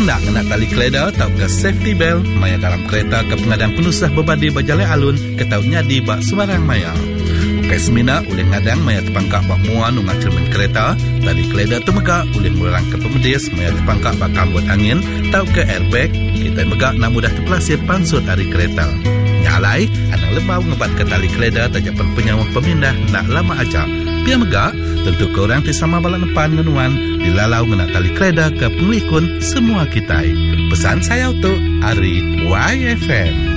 Tanda ngena tali keleda tau ke safety belt maya dalam kereta ke pengadang penusah berbadi berjalan alun ke tau nyadi bak sembarang maya. Ukai semina oleh ngadang maya terpangkak bak muan unga cermin kereta, tali keleda tu megak oleh melarang ke pemedis maya terpangkak bak kambut angin tau ke airbag, kita megak nak mudah terpelasir pansut hari kereta. Nyalai, anak lebau ngebat ke tali keleda tajapan penyawah pemindah nak lama aja. Pia megak, tentu korang tisama balak depan ngenuan dilalau ngena tali keleda ke pengelikun semua kita. Pesan saya untuk Ari YFM.